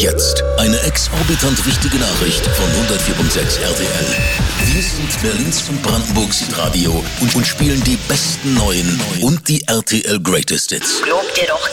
Jetzt eine exorbitant wichtige Nachricht von 104.6 RTL. Wir sind Berlins und Brandenburgs Radio und spielen die besten neuen und die RTL Greatest Hits. Lob dir doch